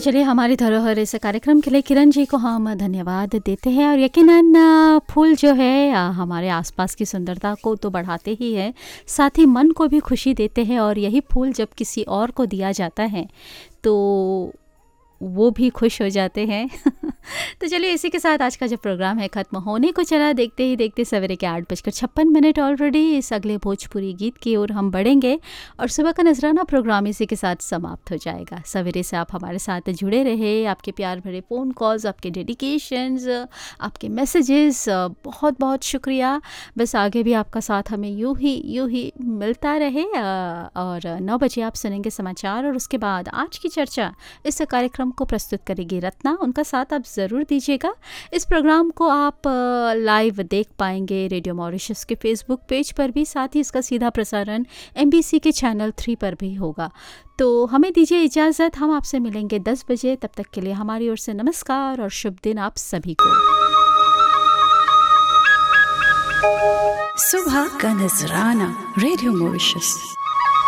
चलिए हमारी धरोहर इस कार्यक्रम के लिए किरण जी को हम धन्यवाद देते हैं। और यकीनन फूल जो है हमारे आसपास की सुंदरता को तो बढ़ाते ही है, साथ ही मन को भी खुशी देते हैं। और यही फूल जब किसी और को दिया जाता है तो वो भी खुश हो जाते हैं। तो चलिए इसी के साथ आज का जो प्रोग्राम है ख़त्म होने को चला। देखते ही देखते सवेरे के 8:56 ऑलरेडी इस अगले भोजपुरी गीत की ओर हम बढ़ेंगे और सुबह का नजराना प्रोग्राम इसी के साथ समाप्त हो जाएगा। सवेरे से आप हमारे साथ जुड़े रहे, आपके प्यार भरे फ़ोन कॉल्स, आपके डेडिकेशंस, आपके मैसेजेस, बहुत बहुत शुक्रिया। बस आगे भी आपका साथ हमें यूं ही मिलता रहे। और 9 बजे आप सुनेंगे समाचार और उसके बाद आज की चर्चा इस कार्यक्रम को प्रस्तुत करेगी रत्ना। उनका साथ आप ज़रूर दीजिएगा। इस प्रोग्राम को आप लाइव देख पाएंगे रेडियो मॉरिशस के फेसबुक पेज पर भी, साथ ही इसका सीधा प्रसारण MBC के चैनल 3 पर भी होगा। तो हमें दीजिए इजाज़त, हम आपसे मिलेंगे 10 बजे। तब तक के लिए हमारी ओर से नमस्कार और शुभ दिन आप सभी को। सुबह का नजराना रेडियो मॉरिशस।